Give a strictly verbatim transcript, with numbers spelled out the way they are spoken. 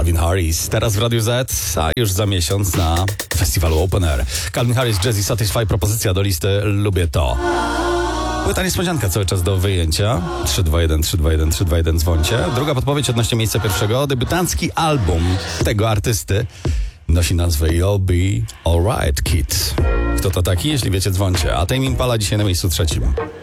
Calvin Harris. Teraz w Radiu Z, a już za miesiąc na festiwalu Open Air. Calvin Harris, Jazzy Satisfy, propozycja do listy Lubię to. Płyta niespodzianka cały czas do wyjęcia. trzy dwa jeden, trzy dwa jeden, trzy dwa jeden dzwońcie. Druga podpowiedź odnośnie miejsca pierwszego. Debiutancki album tego artysty nosi nazwę You'll Be Alright Kid. Kto to taki? Jeśli wiecie, dzwońcie. A Tame Impala dzisiaj na miejscu trzecim.